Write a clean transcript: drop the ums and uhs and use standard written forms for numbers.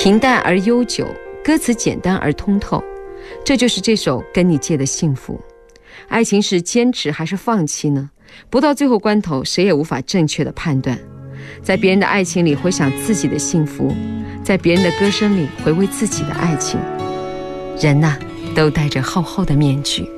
平淡而悠久，歌词简单而通透，这就是这首《跟你借的幸福》。爱情是坚持还是放弃呢？不到最后关头，谁也无法正确的判断。在别人的爱情里回想自己的幸福，在别人的歌声里回味自己的爱情。人呐，都戴着厚厚的面具。